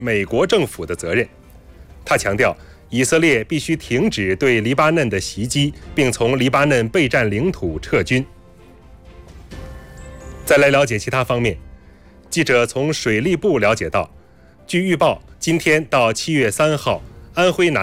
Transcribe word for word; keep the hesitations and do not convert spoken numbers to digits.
美国政府的责任。他强调，以色列必须停止对黎巴嫩的袭击，并从黎巴嫩被占领土撤军。再来了解其他方面，记者从水利部了解到，据预报，今天到七月三号，安徽南